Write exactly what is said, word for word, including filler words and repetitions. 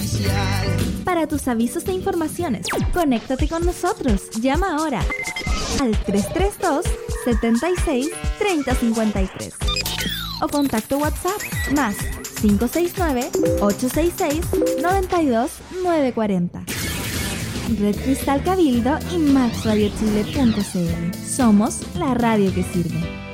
esencial. Para tus avisos e informaciones, conéctate con nosotros. Llama ahora al tres tres dos, siete seis, tres cero cinco tres o contacto WhatsApp más cinco seis nueve, ocho seis seis, nueve dos nueve cuatro cero. Red Cristal Cabildo y max radio chile punto c l. Somos la radio que sirve.